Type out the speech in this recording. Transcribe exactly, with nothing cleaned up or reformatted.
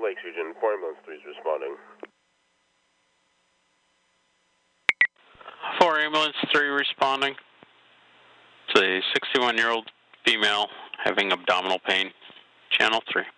Lakes region, four ambulance three is responding. four ambulance three responding. It's a sixty-one-year-old female having abdominal pain. Channel three.